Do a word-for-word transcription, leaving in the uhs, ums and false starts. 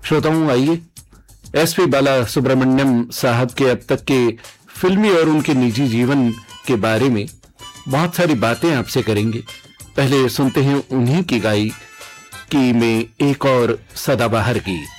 श्रोताओं, आइए S P बाला सुब्रमण्यम साहब के अब तक के फिल्मी और उनके निजी जीवन के बारे में बहुत सारी बातें आपसे करेंगे। पहले सुनते हैं उन्हीं की गाई की में एक और सदाबहार गीत।